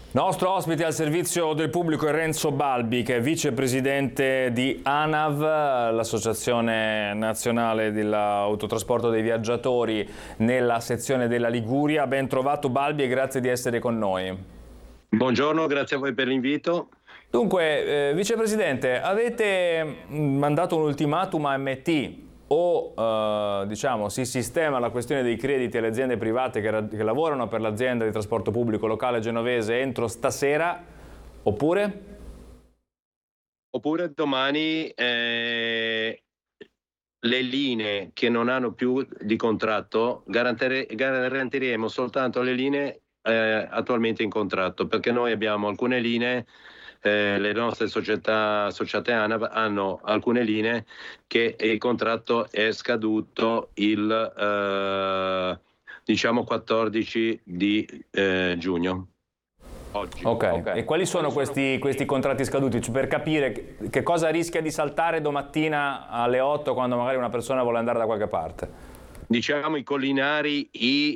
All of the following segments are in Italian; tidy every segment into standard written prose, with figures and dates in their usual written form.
Nostro ospite al servizio del pubblico è Renzo Balbi, che è vicepresidente di ANAV, l'Associazione Nazionale dell'Autotrasporto dei Viaggiatori nella sezione della Liguria. Ben trovato Balbi e grazie di essere con noi. Buongiorno, grazie a voi per l'invito. Dunque, vicepresidente, avete mandato un ultimatum a MT o diciamo, si sistema la questione dei crediti alle aziende private che lavorano per l'azienda di trasporto pubblico locale genovese entro stasera, oppure? Oppure domani le linee che non hanno più di contratto garantiremo soltanto le linee attualmente in contratto, perché noi abbiamo alcune linee, le nostre società associate ANAV hanno alcune linee che il contratto è scaduto il diciamo 14 di giugno. Oggi. Ok. E quali sono questi contratti scaduti? Cioè, per capire che cosa rischia di saltare domattina alle 8 quando magari una persona vuole andare da qualche parte? Diciamo i collinari,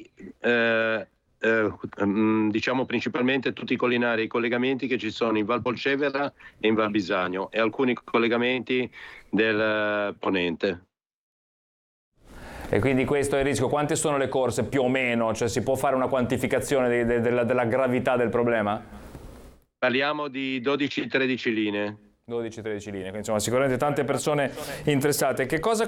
diciamo principalmente tutti i collinari, i collegamenti che ci sono in Val Polcevera e in Val Bisagno e alcuni collegamenti del Ponente. E quindi questo è il rischio. Quante sono le corse più o meno? Cioè, si può fare una quantificazione della gravità del problema? Parliamo di 12-13 linee. 12-13 linee, quindi insomma sicuramente tante persone interessate. Che cosa